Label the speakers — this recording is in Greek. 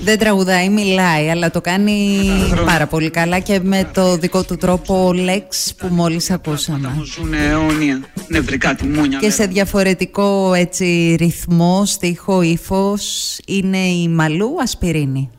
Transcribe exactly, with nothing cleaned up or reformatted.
Speaker 1: Δεν τραγουδάει, μιλάει, αλλά το κάνει πάρα πολύ καλά και με το δικό του τρόπο Lex που μόλις ακούσαμε.
Speaker 2: Αιώνια, νευρικά τιμόνια.
Speaker 1: Και σε διαφορετικό έτσι ρυθμό, στίχο, ύφος είναι η Μαλού Ασπιρίνη.